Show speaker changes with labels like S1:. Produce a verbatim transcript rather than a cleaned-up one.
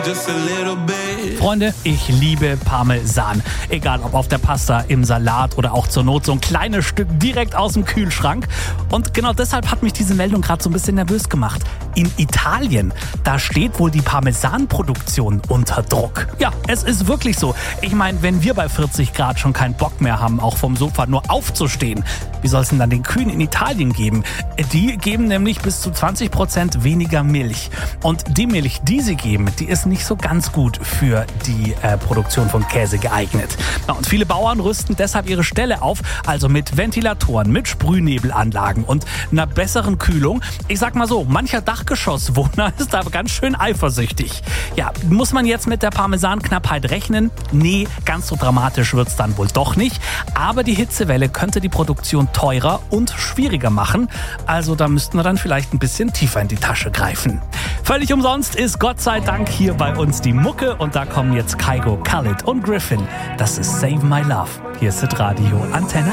S1: just a little bit.
S2: Freunde, ich liebe Parmesan. Egal ob auf der Pasta, im Salat oder auch zur Not so ein kleines Stück direkt aus dem Kühlschrank. Und genau deshalb hat mich diese Meldung gerade so ein bisschen nervös gemacht. In Italien, da steht wohl die Parmesanproduktion unter Druck. Ja, es ist wirklich so. Ich meine, wenn wir bei vierzig Grad schon keinen Bock mehr haben, auch vom Sofa nur aufzustehen, wie soll es denn dann den Kühen in Italien geben? Die geben nämlich bis zu zwanzig Prozent weniger Milch. Und die Milch, die sie geben, die ist nicht so ganz gut für die äh, Produktion von Käse geeignet. Na, und viele Bauern rüsten deshalb ihre Ställe auf, also mit Ventilatoren, mit Sprühnebelanlagen und einer besseren Kühlung. Ich sag mal so, mancher Dachgeschosswohner ist aber ganz schön eifersüchtig. Ja, muss man jetzt mit der Parmesanknappheit rechnen? Nee, ganz so dramatisch wird's dann wohl doch nicht. Aber die Hitzewelle könnte die Produktion teurer und schwieriger machen. Also da müssten wir dann vielleicht ein bisschen tiefer in die Tasche greifen. Völlig umsonst ist Gott sei Dank hier bei uns die Mucke und da kommen jetzt Kygo, Khalid und Griffin. Das ist Save My Love. Hier ist das Radio Antenne.